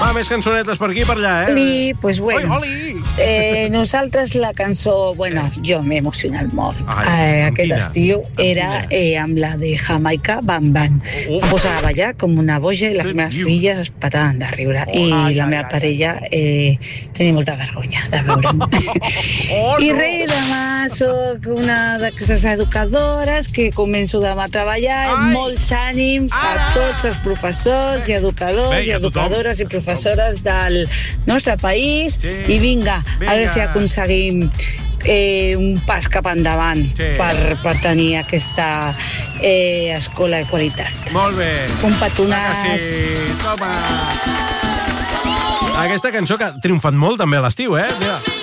Va, més cançonetes per aquí i per allà, Oli, pues bueno. Oli! Nosaltres la cançó, bueno, jo m'he emocionat molt. Amb Aquest quina? estiu era amb la de Jamaica Bam Bam. Em posava a ballar com una boja i les meves filles es pataven de riure. I la meva parella tenia molta vergonya de veure'm. I res, demà soc una d'aquestes educadores que començo demà a treballar. Molts ànims a tots els professors i educadors i educadores i professores del nostre país. I vinga, a veure si aconseguim un pas cap endavant per tenir aquesta escola de qualitat. Molt bé. Un petonàs. Toma. Aquesta cançó que ha triomfat molt també a l'estiu, Mira.